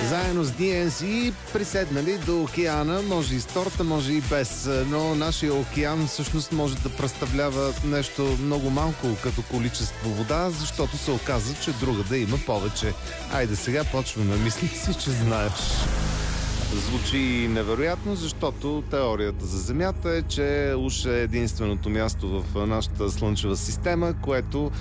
Заедно с DNC приседнали до океана, може и с торта, може и без, но нашия океан всъщност може да представлява нещо много малко като количество вода, защото се оказа, че друга да има повече. Айде сега почваме, мисли си, че знаеш. Звучи невероятно, защото теорията за Земята е, че уж е единственото място в нашата слънчева система, което